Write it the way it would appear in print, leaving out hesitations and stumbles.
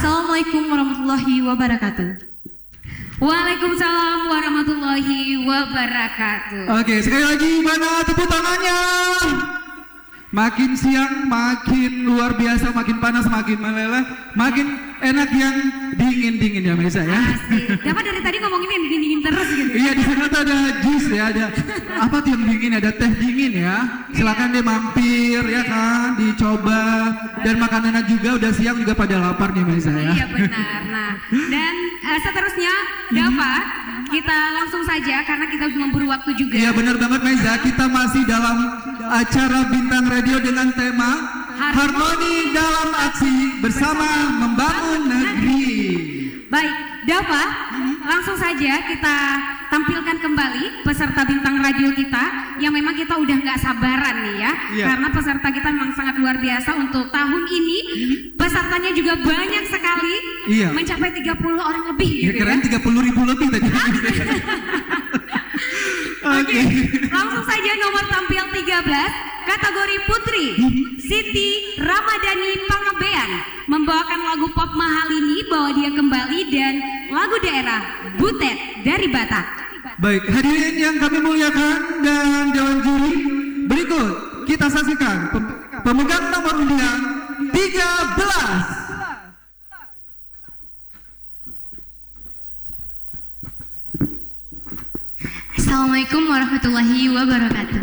Assalamualaikum warahmatullahi wabarakatuh. Waalaikumsalam warahmatullahi wabarakatuh. Oke, sekali lagi mana tepuk tangannya? Makin siang makin luar biasa, makin panas, makin meleleh, makin enak yang dingin-dingin ya Mesa ya. Asik. Dapat dari tadi ngomongin yang dingin-dingin terus gitu. Iya, di sana tuh ada jus ya, ada apa tuh yang dingin, ada teh dingin ya. Silakan deh mampir ya kan, dicoba. Dan makanannya juga udah siang juga pada lapar nih Mesa ya. Iya benar. Nah, dan seterusnya dapat kita langsung saja karena kita memburu waktu juga. Iya benar banget Meza, kita masih dalam acara Bintang Radio dengan tema Harmoni dalam Aksi bersama Membangun Negeri. Baik, Dava, langsung saja kita tampilkan kembali peserta Bintang Radio kita yang memang kita udah nggak sabaran nih ya. Karena peserta kita memang sangat luar biasa untuk tahun ini. Pesertanya juga banyak sekali, mencapai 30 orang lebih gitu keren, ya. 30.000 lebih tadi. Oke, langsung saja nomor tampil 13 kategori putri Siti Ramadhani Pangabean membawakan lagu pop mahal ini Bawa Dia Kembali dan lagu daerah Butet dari Batak. Baik, hadirin yang kami muliakan dan dewan juri, berikut kita saksikan pemegang nomor undian 13. Assalamualaikum warahmatullahi wabarakatuh.